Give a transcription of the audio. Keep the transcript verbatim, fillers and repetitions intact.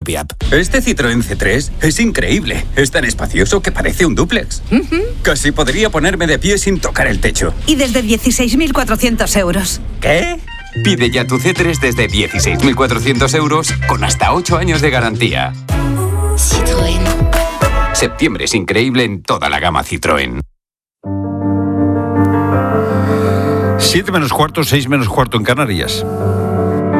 Este Citroën C tres es increíble. Es tan espacioso que parece un dúplex. Uh-huh. Casi podría ponerme de pie sin tocar el techo. Y desde dieciséis mil cuatrocientos euros. ¿Qué? Pide ya tu C tres desde dieciséis mil cuatrocientos euros con hasta ocho años de garantía. Citroën. Septiembre es increíble en toda la gama Citroën. Siete menos cuarto, seis menos cuarto en Canarias.